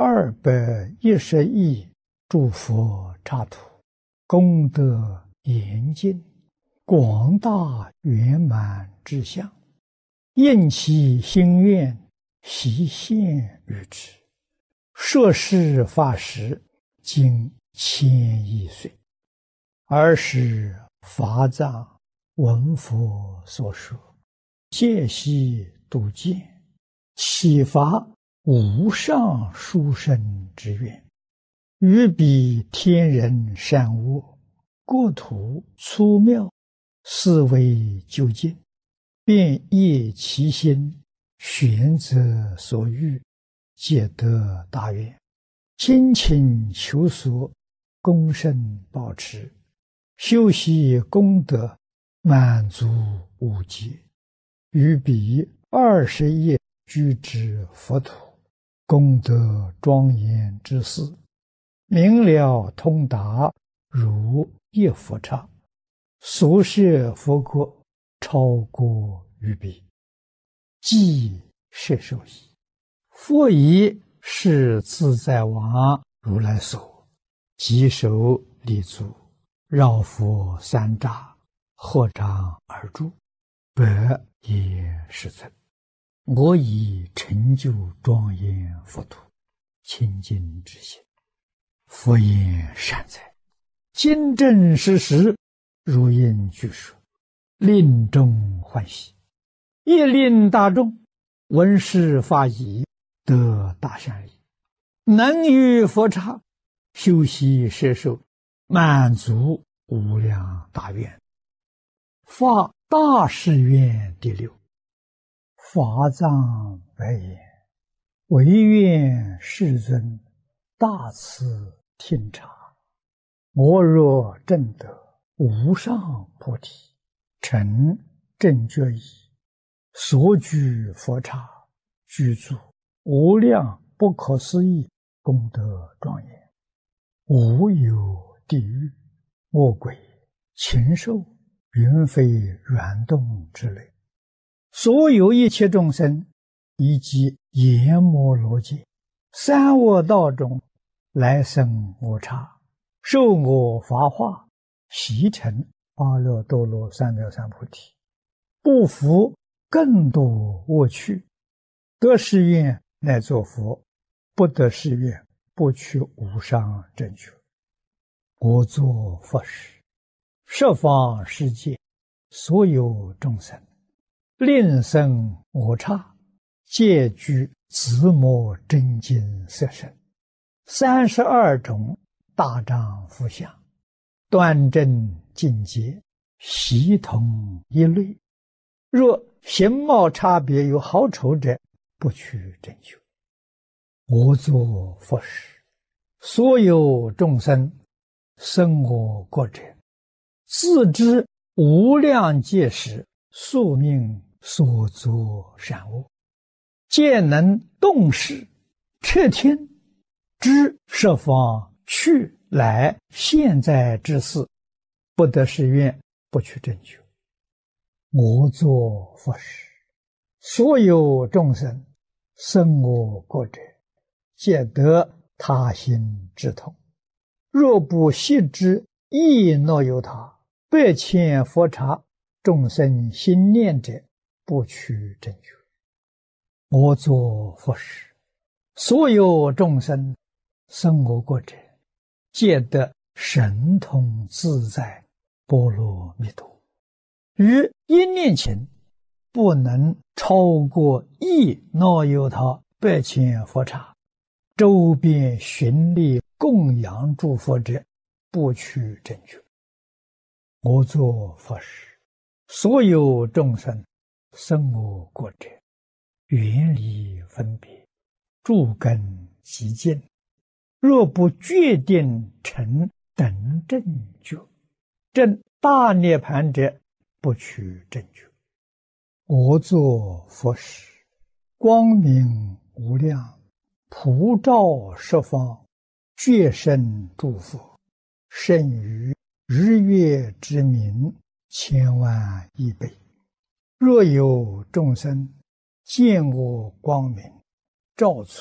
210亿诸佛刹土，功德严尽，广大圆满之相，应其心愿，悉现于之。摄事法时，经1000亿岁，尔时法藏闻佛所说，戒悉度见，启发无上殊胜之愿，于彼天人善恶，国土粗妙，思维究竟，便业其心，选择所欲，皆得大愿，精勤求索，恭慎保持，修习功德，满足无极，于彼20亿居之佛土，功德庄严之事，明了通达，如一佛刹，所摄佛国，超过于彼。即摄受矣。佛以是自在王如来所，即手立足，绕佛3匝，合掌而住，白也世尊，我以成就庄严佛土，清净之心。佛言善哉，今正实实，如应具说，令众欢喜，亦令大众闻是法已，得大善利，能于佛刹修习摄受，满足无量大愿。发大誓愿第6。法藏白言：唯愿世尊大慈听察，我若证得无上菩提，成正觉已，所居佛刹，具足无量不可思议功德庄严，无有地狱、恶鬼、禽兽、云飞软动之类，所有一切众生，以及阎摩罗界、三恶道中来生我刹，受我法化，习成阿耨多罗三藐三菩提，不服更多恶趣，得誓愿乃作佛，不得誓愿不取无上正觉。我作佛时，十方世界所有众生，令生我刹，皆具自摩真经色身，32种大丈夫相，端正净洁，悉同一类。若形貌差别有好丑者，不取正觉。我作佛时，所有众生生我国者，自知无量劫时宿命所作善恶，皆能动识彻听，知十方去来现在之事，不得誓愿，不取正觉。我作佛时，所有众生生我国者，皆得他心之痛。若不悉知亦若有他，100千佛刹众生心念者，不取正觉。我作佛时，所有众生生我国者，皆得神通自在波罗蜜多。于一念前，不能超过亦若有他100千佛刹，周边寻历供养诸佛者，不取正觉。我作佛时，所有众生生我国者，远离分别，诸根极净，若不决定成等正觉，证大涅盘者，不取正觉。我作佛时，光明无量，普照十方，觉胜诸佛，胜于日月之明千万亿倍。若有众生见我光明，照出